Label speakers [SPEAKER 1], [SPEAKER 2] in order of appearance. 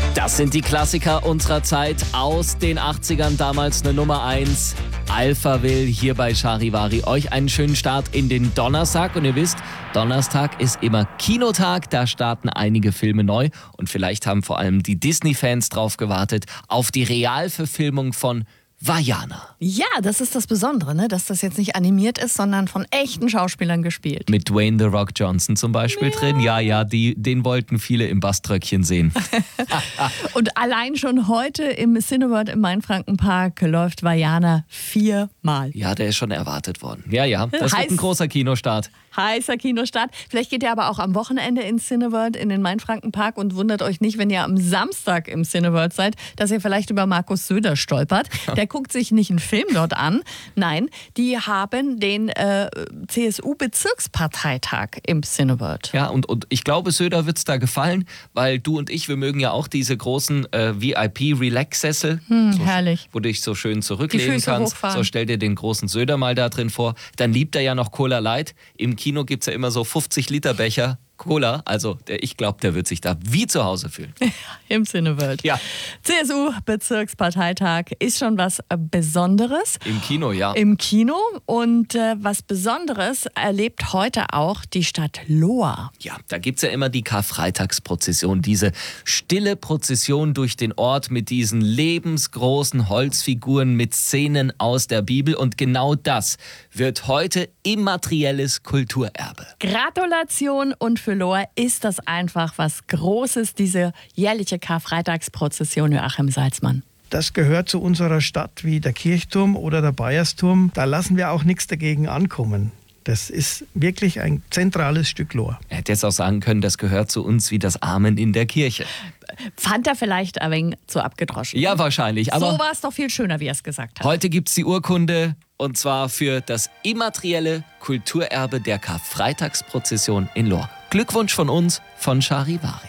[SPEAKER 1] Das sind die Klassiker unserer Zeit aus den 80ern, damals eine Nummer 1. Alphaville hier bei Charivari. Euch einen schönen Start in den Donnerstag. Und ihr wisst, Donnerstag ist immer Kinotag. Da starten einige Filme neu. Und vielleicht haben vor allem die Disney-Fans drauf gewartet auf die Realverfilmung von Vaiana.
[SPEAKER 2] Ja, das ist das Besondere, ne? Dass das jetzt nicht animiert ist, sondern von echten Schauspielern gespielt.
[SPEAKER 1] Mit Dwayne The Rock Johnson zum Beispiel drin. Ja, den wollten viele im Baströckchen sehen.
[SPEAKER 2] Und allein schon heute im Cineworld im Mainfrankenpark läuft Vaiana 4-mal.
[SPEAKER 1] Ja, der ist schon erwartet worden. Ja, das wird ein großer Kinostart.
[SPEAKER 2] Heißer Kinostart. Vielleicht geht ihr aber auch am Wochenende ins Cineworld in den Mainfrankenpark und wundert euch nicht, wenn ihr am Samstag im Cineworld seid, dass ihr vielleicht über Markus Söder stolpert. Der guckt sich nicht einen Film dort an. Nein, die haben den CSU-Bezirksparteitag im Cineworld.
[SPEAKER 1] Ja, und ich glaube, Söder wird's da gefallen, weil du und ich, wir mögen ja auch diese großen VIP-Relax-Sessel.
[SPEAKER 2] Herrlich.
[SPEAKER 1] Wo du dich so schön zurücklehnen
[SPEAKER 2] Füße
[SPEAKER 1] kannst.
[SPEAKER 2] hochfahren.
[SPEAKER 1] So stell dir den großen Söder mal da drin vor. Dann liebt er ja noch Cola Light. Im Kino gibt's ja immer so 50-Liter Becher Cola. Also ich glaube, der wird sich da wie zu Hause fühlen.
[SPEAKER 2] Im Cineworld.
[SPEAKER 1] Ja.
[SPEAKER 2] CSU-Bezirksparteitag ist schon was Besonderes.
[SPEAKER 1] Im Kino, ja.
[SPEAKER 2] Im Kino. Und was Besonderes erlebt heute auch die Stadt Lohr.
[SPEAKER 1] Ja, da gibt's ja immer die Karfreitagsprozession, diese stille Prozession durch den Ort mit diesen lebensgroßen Holzfiguren mit Szenen aus der Bibel. Und genau das wird heute immaterielles Kulturerbe.
[SPEAKER 2] Gratulation, und für Lohr ist das einfach was Großes, diese jährliche Karfreitagsprozession, Joachim Salzmann.
[SPEAKER 3] Das gehört zu unserer Stadt wie der Kirchturm oder der Baiersturm. Da lassen wir auch nichts dagegen ankommen. Das ist wirklich ein zentrales Stück Lohr.
[SPEAKER 1] Er hätte jetzt auch sagen können, das gehört zu uns wie das Amen in der Kirche.
[SPEAKER 2] Fand er vielleicht ein wenig zu abgedroschen.
[SPEAKER 1] Ja, wahrscheinlich. Aber
[SPEAKER 2] so war es doch viel schöner, wie er es gesagt hat.
[SPEAKER 1] heute gibt's die Urkunde, und zwar für das immaterielle Kulturerbe der Karfreitagsprozession in Lohr. Glückwunsch von uns, von Charivari.